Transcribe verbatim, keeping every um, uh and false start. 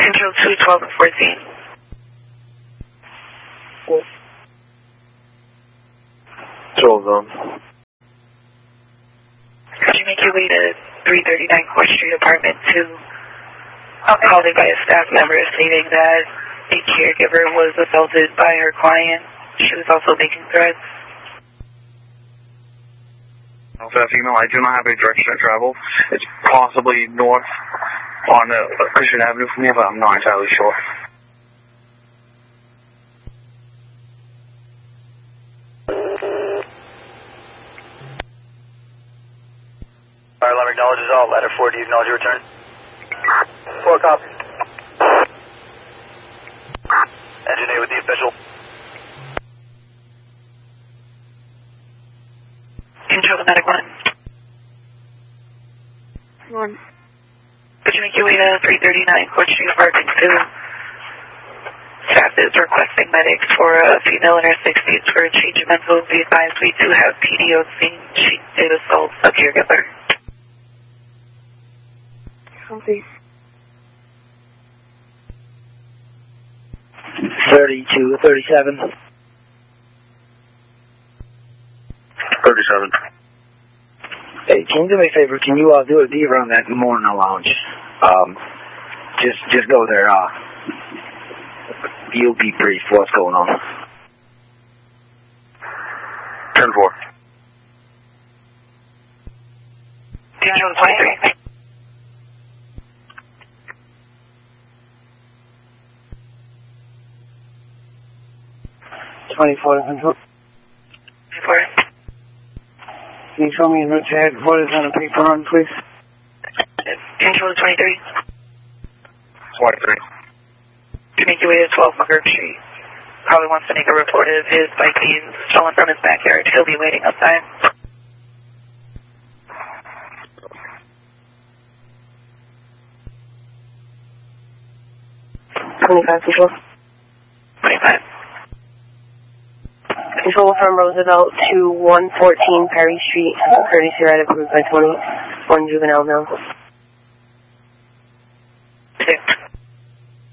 Control two, twelve, and fourteen. Cool. twelve zone. Could you make your way to three thirty-nine Court Street, apartment two? I'm called in by a staff member stating that a caregiver was assaulted by her client. She was also making threats. Alpha female, I do not have a direction of travel. It's possibly north on uh, Christian Avenue from here, but I'm not entirely sure. Fire alarm acknowledges all. Ladder four, do you acknowledge your return? Four copy. Engineer with the official. Control the medic one. One. Could you make your way to three thirty-nine Court Street, apartment two? Staff is requesting medics for a female in her sixties for a change of mental. Be advised we do have P D O scene. She did assault a caregiver. Copy. thirty-two, thirty-seven. thirty-seven. Hey, can you do me a favor? Can you uh, do a beaver on that Morna Lounge? Um, just just go there. Uh, you'll be brief. What's going on? ten four. Control twenty-three. twenty-four, control. twenty-four. Can you show me in which head what is on a paper run, please? Control twenty-three. twenty-three. To make your way to twelve McGurk Street. Probably wants to make a report of his bike being stolen from his backyard. He'll be waiting outside. twenty-five, control. twenty-five. Control from Roosevelt to one fourteen Perry Street, courtesy right approved by twenty, one juvenile now.